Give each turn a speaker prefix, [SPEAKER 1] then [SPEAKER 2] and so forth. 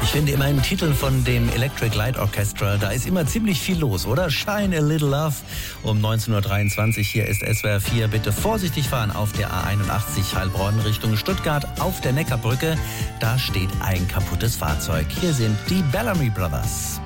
[SPEAKER 1] Ich finde immer im Titel von dem Electric Light Orchestra, da ist immer ziemlich viel los, oder? Shine a Little Love um 19.23 Uhr. Hier ist SWR 4. Bitte vorsichtig fahren auf der A81 Heilbronn Richtung Stuttgart auf der Neckarbrücke. Da steht ein kaputtes Fahrzeug. Hier sind die Bellamy Brothers.